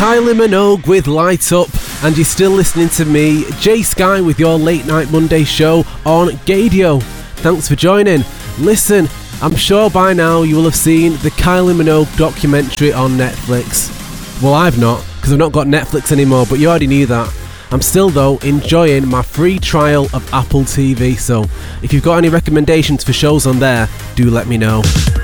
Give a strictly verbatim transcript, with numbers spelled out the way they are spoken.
Kylie Minogue with Light Up, and you're still listening to me, Jay Sky, with your Late Night Monday show on Gadio. Thanks for joining. Listen, I'm sure by now you will have seen the Kylie Minogue documentary on Netflix. Well, I've not, because I've not got Netflix anymore, but you already knew that. I'm still, though, enjoying my free trial of Apple T V, so if you've got any recommendations for shows on there, do let me know.